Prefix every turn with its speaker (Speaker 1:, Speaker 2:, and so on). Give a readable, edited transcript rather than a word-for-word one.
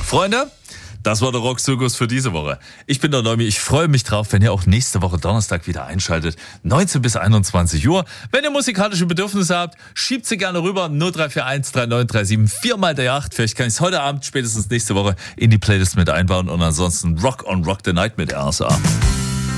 Speaker 1: Freunde, das war der Rock-Zirkus für diese Woche. Ich bin der Neumi. Ich freue mich drauf, wenn ihr auch nächste Woche Donnerstag wieder einschaltet. 19 bis 21 Uhr. Wenn ihr musikalische Bedürfnisse habt, schiebt sie gerne rüber. 0341 3937 4 der 8. Vielleicht kann ich es heute Abend, spätestens nächste Woche, in die Playlist mit einbauen. Und ansonsten Rock on Rock the Night mit RSA.